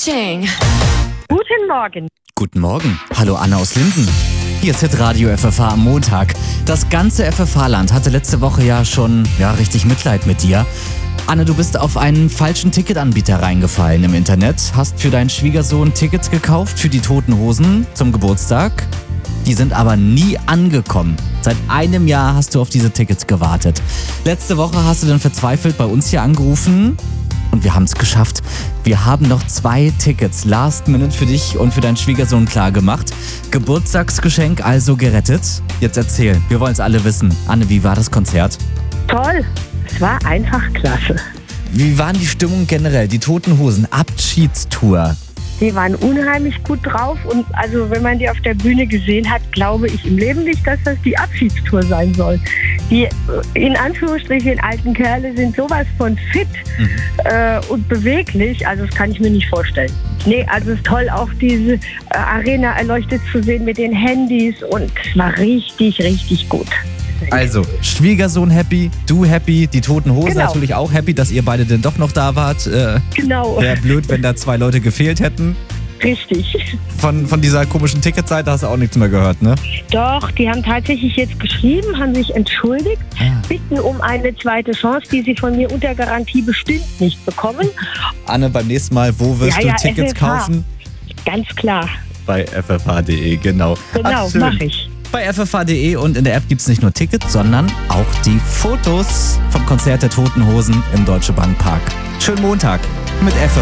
Katsching. Guten Morgen. Guten Morgen. Hallo Anna aus Linden. Hier ist Hitradio FFH am Montag. Das ganze FFH-Land hatte letzte Woche ja schon richtig Mitleid mit dir. Anne, du bist auf einen falschen Ticketanbieter reingefallen im Internet, hast für deinen Schwiegersohn Tickets gekauft für die Toten Hosen zum Geburtstag. Die sind aber nie angekommen. Seit einem Jahr hast du auf diese Tickets gewartet. Letzte Woche hast du dann verzweifelt bei uns hier angerufen und wir haben es geschafft. Wir haben noch 2 Tickets last minute für dich und für deinen Schwiegersohn klar gemacht. Geburtstagsgeschenk also gerettet. Jetzt erzähl, wir wollen es alle wissen. Anne, wie war das Konzert? Toll. Es war einfach klasse. Wie war die Stimmung generell? Die Toten Hosen, Abschiedstour. Die waren unheimlich gut drauf und also wenn man die auf der Bühne gesehen hat, glaube ich im Leben nicht, dass das die Abschiedstour sein soll. Die in Anführungsstrichen alten Kerle sind sowas von fit und beweglich, also das kann ich mir nicht vorstellen. Nee, also es ist toll, auch diese Arena erleuchtet zu sehen mit den Handys und es war richtig, richtig gut. Also, Schwiegersohn happy, du happy, die Toten Hosen Genau. natürlich auch happy, dass ihr beide denn doch noch da wart. Genau, Wäre blöd, wenn da 2 Leute gefehlt hätten. richtig. Von dieser komischen Ticketseite hast du auch nichts mehr gehört, ne? Doch, die haben tatsächlich jetzt geschrieben, haben sich entschuldigt, bitten um eine zweite Chance, die sie von mir unter Garantie bestimmt nicht bekommen. Anne, beim nächsten Mal, wo wirst du Tickets FFH. kaufen? Ganz klar. Bei ffh.de, genau. Genau, schön. mache ich. Bei ffh.de und in der App gibt es nicht nur Tickets, sondern auch die Fotos vom Konzert der Toten Hosen im Deutsche Bank Park. Schönen Montag mit FFH.